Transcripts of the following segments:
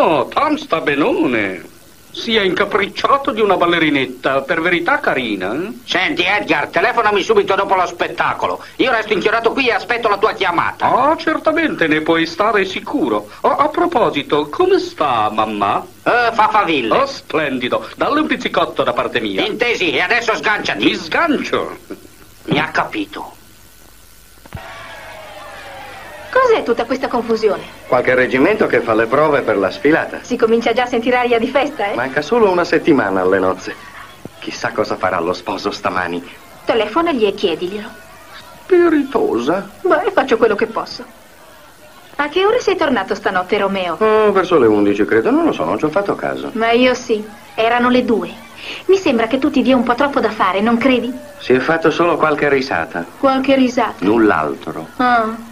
No, Tom sta benone. Si è incapricciato di una ballerinetta, per verità carina. Senti, Edgar, telefonami subito dopo lo spettacolo. Io resto inchiodato qui e aspetto la tua chiamata. Ah, certamente, ne puoi stare sicuro. Oh, a proposito, come sta mamma? Fa faville. Oh, splendido. Dalle un pizzicotto da parte mia. Intesi, e adesso sganciati. Mi sgancio. Mi ha capito. Cos'è tutta questa confusione? Qualche reggimento che fa le prove per la sfilata. Si comincia già a sentire aria di festa, eh? Manca solo una settimana alle nozze. Chissà cosa farà lo sposo stamani. Telefonagli e chiediglielo. Spiritosa. Beh, faccio quello che posso. A che ora sei tornato stanotte, Romeo? Oh, verso le 11, credo. Non lo so, non ci ho fatto caso. Ma io sì. Erano le 2. Mi sembra che tu ti dia un po' troppo da fare, non credi? Si è fatto solo qualche risata. Qualche risata. Null'altro. Ah.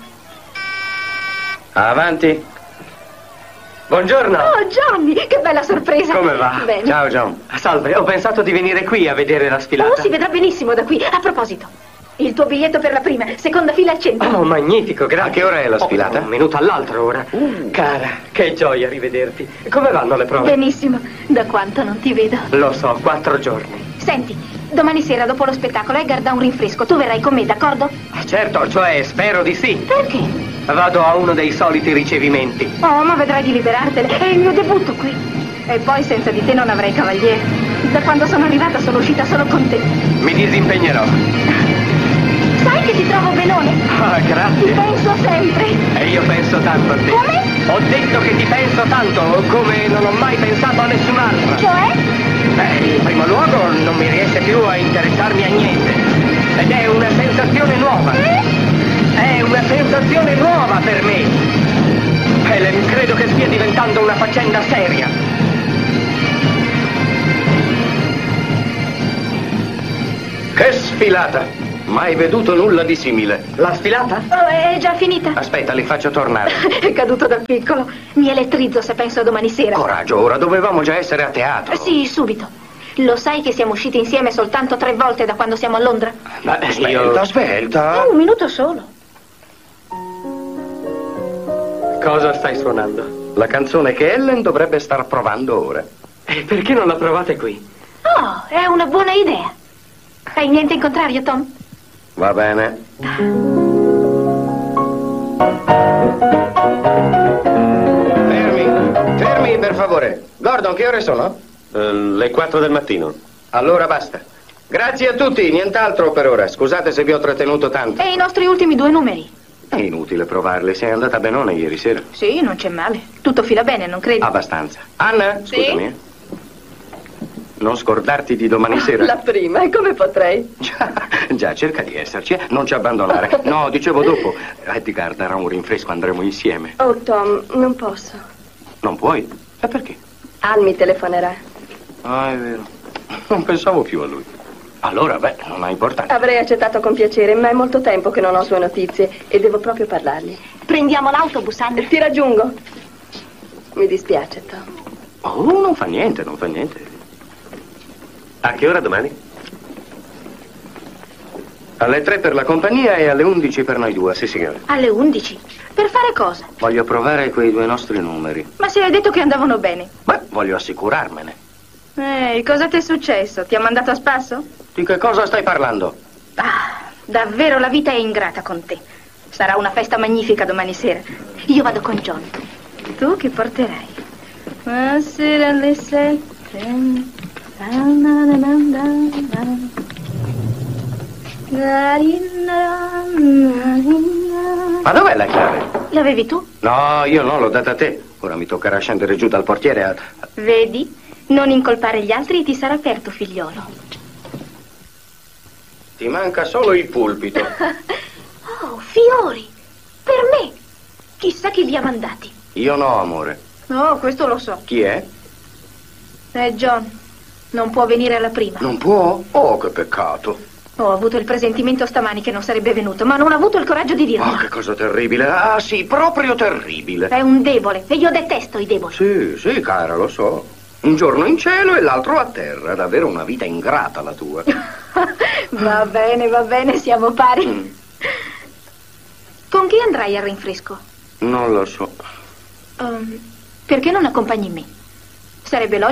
Avanti. Buongiorno. Oh, Johnny, che bella sorpresa. Come va? Bene. Ciao, John. Salve, ho pensato di venire qui a vedere la sfilata. Oh, si vedrà benissimo da qui. A proposito, il tuo biglietto per la prima, seconda fila al centro. Oh, magnifico, grazie. A che ora è la sfilata? Un minuto all'altro ora. Cara, che gioia rivederti. Come vanno le prove? Benissimo. Da quanto non ti vedo? Lo so, 4 giorni. Senti, domani sera dopo lo spettacolo Edgar dà un rinfresco. Tu verrai con me, d'accordo? Certo, cioè spero di sì. Perché? Vado a uno dei soliti ricevimenti. Oh, ma vedrai di liberartene. È il mio debutto qui. E poi senza di te non avrei cavaliere. Da quando sono arrivata sono uscita solo con te. Mi disimpegnerò. Sai che ti trovo benone? Ah, Ti grazie. penso sempre. E io penso tanto a te. Come? Ho detto che ti penso tanto, come non ho mai pensato a nessun'altra. Cioè? In primo luogo non mi riesce più a interessarmi a niente. Ed è una sensazione nuova. È una sensazione nuova per me. Helen, credo che stia diventando una faccenda seria. Che sfilata! Mai veduto nulla di simile. La sfilata? Oh, è già finita. Aspetta, li faccio tornare. È caduto dal piccolo. Mi elettrizzo se penso a domani sera. Coraggio, ora dovevamo già essere a teatro. Sì, subito. Lo sai che siamo usciti insieme soltanto 3 volte da quando siamo a Londra? Ma svelta. Un minuto solo. Cosa stai suonando? La canzone che Ellen dovrebbe star provando ora. E perché non la provate qui? Oh, è una buona idea. Hai niente in contrario, Tom? Va bene. Fermi, per favore. Gordon, che ore sono? Le 4 del mattino. Allora basta. Grazie a tutti, nient'altro per ora. Scusate se vi ho trattenuto tanto. E i nostri ultimi 2 numeri? È inutile provarli, sei andata benone ieri sera. Sì, non c'è male. Tutto fila bene, non credi? Abbastanza. Anna, Sì? scusami. Non scordarti di domani sera. La prima, e come potrei? Già, cerca di esserci, non ci abbandonare. No, dicevo dopo. Edgar darà un rinfresco, andremo insieme. Oh, Tom, non posso. Non puoi? E perché? Al mi telefonerà. Ah, è vero. Non pensavo più a lui. Allora, beh, non ha importanza. Avrei accettato con piacere, ma è molto tempo che non ho sue notizie e devo proprio parlargli. Prendiamo l'autobus, Anna. Ti raggiungo. Mi dispiace, Tom. Oh, non fa niente, non fa niente. A che ora domani? Alle 3 per la compagnia e alle 11 per noi due. Sì, signore. Alle 11? Per fare cosa? Voglio provare quei 2 nostri numeri. Ma se hai detto che andavano bene. Beh, voglio assicurarmene. Ehi, cosa ti è successo? Ti ha mandato a spasso? Di che cosa stai parlando? Ah, davvero la vita è ingrata con te. Sarà una festa magnifica domani sera. Io vado con John. Tu che porterai? Ma sera alle 7. Ma dov'è la chiave? L'avevi tu? No, io no, l'ho data a te. Ora mi toccherà scendere giù dal portiere a... Vedi? Non incolpare gli altri e ti sarà aperto, figliolo. Ti manca solo il pulpito. Oh, fiori! Per me! Chissà chi li ha mandati. Io no, amore. Oh, questo lo so. Chi è? È John. Non può venire alla prima. Non può? Oh, che peccato. Ho avuto il presentimento stamani che non sarebbe venuto, ma non ho avuto il coraggio di dirlo. Oh, che cosa terribile. Ah, sì, proprio terribile. È un debole e io detesto i deboli. Sì, sì, cara, lo so. Un giorno in cielo e l'altro a terra. Davvero una vita ingrata la tua. Va bene, siamo pari. Con chi andrai al rinfresco? Non lo so. Perché non accompagni me? Sarebbe logico